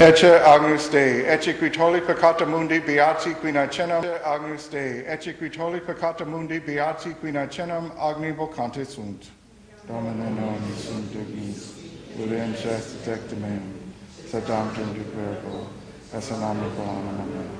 Ecce Agnus Dei, ecce qui tolli peccata mundi, beati qui nacenam. Agnus Dei, ecce qui tolli peccata mundi, beati qui nacenam, agni vocante sunt. Domine non sunt dignis, uliences detectamem, sed damtum de verbo, esse name pro anima mea.